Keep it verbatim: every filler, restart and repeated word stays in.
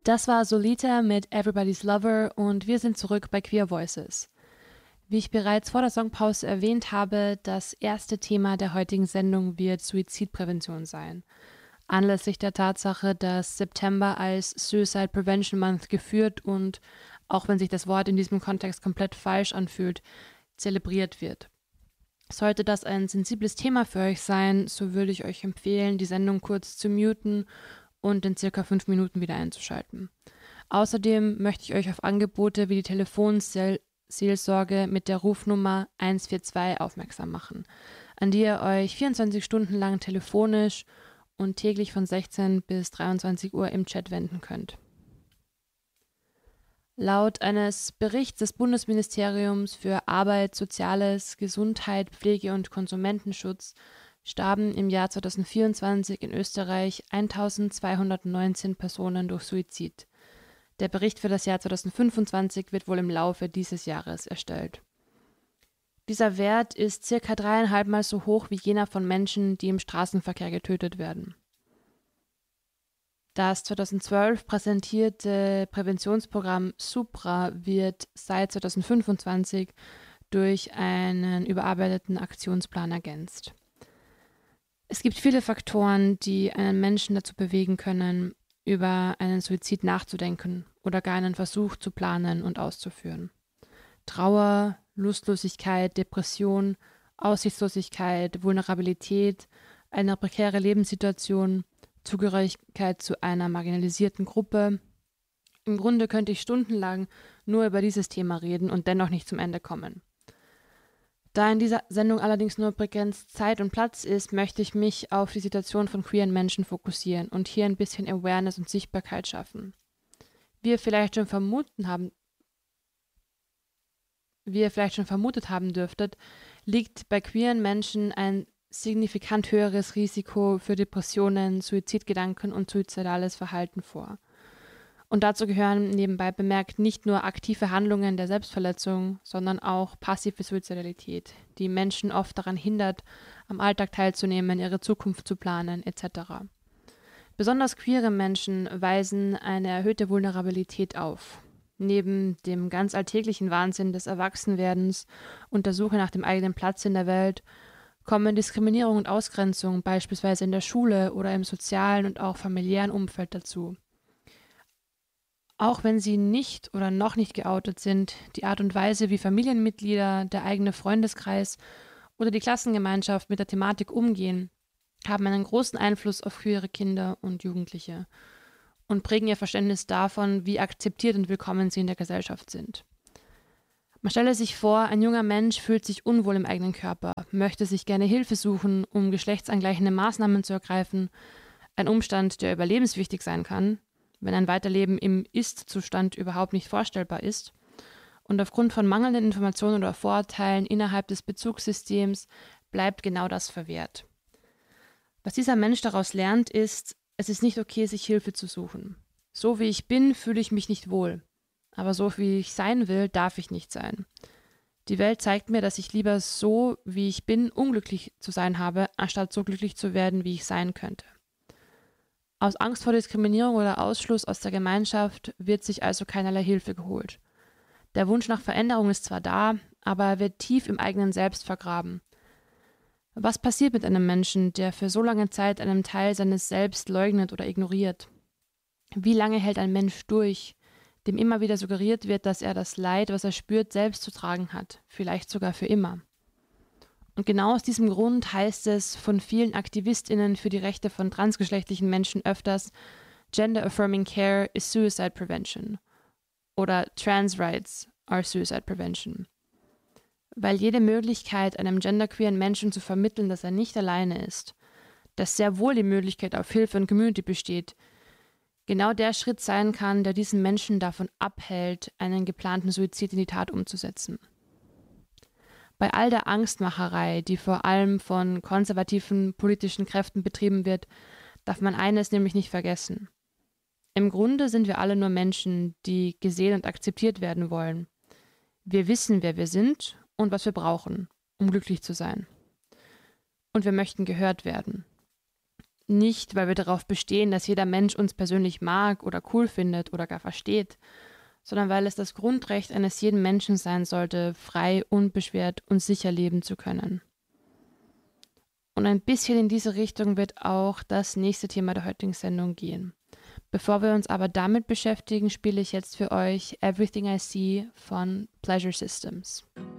Das war Solita mit Everybody's Lover und wir sind zurück bei Queer Voices. Wie ich bereits vor der Songpause erwähnt habe, das erste Thema der heutigen Sendung wird Suizidprävention sein. Anlässlich der Tatsache, dass September als Suicide Prevention Month geführt und, auch wenn sich das Wort in diesem Kontext komplett falsch anfühlt, zelebriert wird. Sollte das ein sensibles Thema für euch sein, so würde ich euch empfehlen, die Sendung kurz zu muten und in circa fünf Minuten wieder einzuschalten. Außerdem möchte ich euch auf Angebote wie die Telefonseelsorge mit der Rufnummer eins vier zwei aufmerksam machen, an die ihr euch vierundzwanzig Stunden lang telefonisch und täglich von sechzehn bis dreiundzwanzig Uhr im Chat wenden könnt. Laut eines Berichts des Bundesministeriums für Arbeit, Soziales, Gesundheit, Pflege und Konsumentenschutz starben im Jahr zweitausendvierundzwanzig in Österreich eintausendzweihundertneunzehn Personen durch Suizid. Der Bericht für das Jahr zweitausendfünfundzwanzig wird wohl im Laufe dieses Jahres erstellt. Dieser Wert ist circa dreieinhalb Mal so hoch wie jener von Menschen, die im Straßenverkehr getötet werden. Das zweitausendzwölf präsentierte Präventionsprogramm SUPRA wird seit zweitausendfünfundzwanzig durch einen überarbeiteten Aktionsplan ergänzt. Es gibt viele Faktoren, die einen Menschen dazu bewegen können, über einen Suizid nachzudenken oder gar einen Versuch zu planen und auszuführen. Trauer, Lustlosigkeit, Depression, Aussichtslosigkeit, Vulnerabilität, eine prekäre Lebenssituation, Zugehörigkeit zu einer marginalisierten Gruppe. Im Grunde könnte ich stundenlang nur über dieses Thema reden und dennoch nicht zum Ende kommen. Da in dieser Sendung allerdings nur begrenzt Zeit und Platz ist, möchte ich mich auf die Situation von queeren Menschen fokussieren und hier ein bisschen Awareness und Sichtbarkeit schaffen. Wie ihr vielleicht schon vermuten haben, wie ihr vielleicht schon vermutet haben dürftet, liegt bei queeren Menschen ein signifikant höheres Risiko für Depressionen, Suizidgedanken und suizidales Verhalten vor. Und dazu gehören nebenbei bemerkt nicht nur aktive Handlungen der Selbstverletzung, sondern auch passive Suizidalität, die Menschen oft daran hindert, am Alltag teilzunehmen, ihre Zukunft zu planen et cetera. Besonders queere Menschen weisen eine erhöhte Vulnerabilität auf. Neben dem ganz alltäglichen Wahnsinn des Erwachsenwerdens und der Suche nach dem eigenen Platz in der Welt kommen Diskriminierung und Ausgrenzung beispielsweise in der Schule oder im sozialen und auch familiären Umfeld dazu. Auch wenn sie nicht oder noch nicht geoutet sind, die Art und Weise, wie Familienmitglieder, der eigene Freundeskreis oder die Klassengemeinschaft mit der Thematik umgehen, haben einen großen Einfluss auf queere Kinder und Jugendliche und prägen ihr Verständnis davon, wie akzeptiert und willkommen sie in der Gesellschaft sind. Man stelle sich vor, ein junger Mensch fühlt sich unwohl im eigenen Körper, möchte sich gerne Hilfe suchen, um geschlechtsangleichende Maßnahmen zu ergreifen, ein Umstand, der überlebenswichtig sein kann, wenn ein Weiterleben im Ist-Zustand überhaupt nicht vorstellbar ist und aufgrund von mangelnden Informationen oder Vorurteilen innerhalb des Bezugssystems bleibt genau das verwehrt. Was dieser Mensch daraus lernt, ist, es ist nicht okay, sich Hilfe zu suchen. So wie ich bin, fühle ich mich nicht wohl. Aber so wie ich sein will, darf ich nicht sein. Die Welt zeigt mir, dass ich lieber so, wie ich bin, unglücklich zu sein habe, anstatt so glücklich zu werden, wie ich sein könnte. Aus Angst vor Diskriminierung oder Ausschluss aus der Gemeinschaft wird sich also keinerlei Hilfe geholt. Der Wunsch nach Veränderung ist zwar da, aber er wird tief im eigenen Selbst vergraben. Was passiert mit einem Menschen, der für so lange Zeit einen Teil seines Selbst leugnet oder ignoriert? Wie lange hält ein Mensch durch, dem immer wieder suggeriert wird, dass er das Leid, was er spürt, selbst zu tragen hat, vielleicht sogar für immer? Und genau aus diesem Grund heißt es von vielen AktivistInnen für die Rechte von transgeschlechtlichen Menschen öfters, Gender Affirming Care is Suicide Prevention oder Trans Rights are Suicide Prevention. Weil jede Möglichkeit, einem genderqueeren Menschen zu vermitteln, dass er nicht alleine ist, dass sehr wohl die Möglichkeit auf Hilfe und Community besteht, genau der Schritt sein kann, der diesen Menschen davon abhält, einen geplanten Suizid in die Tat umzusetzen. Bei all der Angstmacherei, die vor allem von konservativen politischen Kräften betrieben wird, darf man eines nämlich nicht vergessen. Im Grunde sind wir alle nur Menschen, die gesehen und akzeptiert werden wollen. Wir wissen, wer wir sind und was wir brauchen, um glücklich zu sein. Und wir möchten gehört werden. Nicht, weil wir darauf bestehen, dass jeder Mensch uns persönlich mag oder cool findet oder gar versteht, sondern weil es das Grundrecht eines jeden Menschen sein sollte, frei, unbeschwert und sicher leben zu können. Und ein bisschen in diese Richtung wird auch das nächste Thema der heutigen Sendung gehen. Bevor wir uns aber damit beschäftigen, spiele ich jetzt für euch Everything I See von Pleasure Systems.